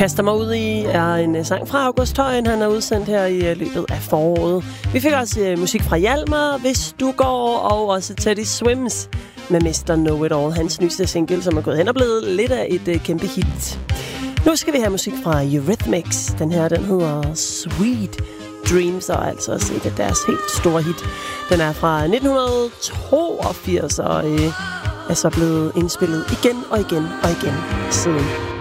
Kaster mig ud i er en sang fra August Højen, han har udsendt her i løbet af foråret. Vi fik også musik fra Hjalmar, Hvis du går, og også Teddy Swims med Mr. Know It All, hans nyeste single, som er gået hen og blevet lidt af et kæmpe hit. Nu skal vi have musik fra Eurythmics. Den her, den hedder Sweet Dreams, og altså også et af deres helt store hit. Den er fra 1982, og er så blevet indspillet igen og igen og igen siden.